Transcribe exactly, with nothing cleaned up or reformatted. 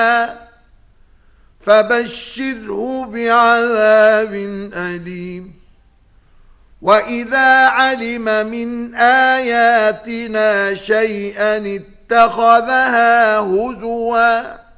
فبشره بعذاب أليم وإذا علم من آياتنا شيئا اتخذها هزوا